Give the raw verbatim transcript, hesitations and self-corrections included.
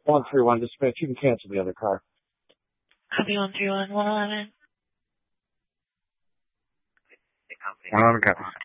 one three one, dispatch. You can cancel the other car. Copy one three one, one eleven. one eleven copies.